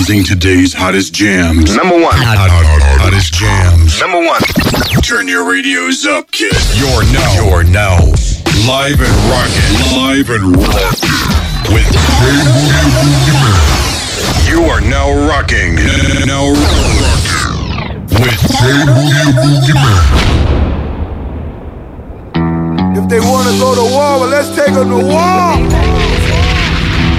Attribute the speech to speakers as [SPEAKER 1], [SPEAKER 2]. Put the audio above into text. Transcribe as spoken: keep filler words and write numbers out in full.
[SPEAKER 1] Exposing today's hottest jams.
[SPEAKER 2] Number one.
[SPEAKER 1] Hot, hot, hot, hottest jams.
[SPEAKER 2] Number one.
[SPEAKER 1] Turn your radios up, kid.
[SPEAKER 3] You're now. You're now.
[SPEAKER 1] Live and rockin'. Live and rockin'. With
[SPEAKER 3] You are now rocking.
[SPEAKER 1] Now rocking. With
[SPEAKER 4] If they wanna go to war, well, let's take them to war.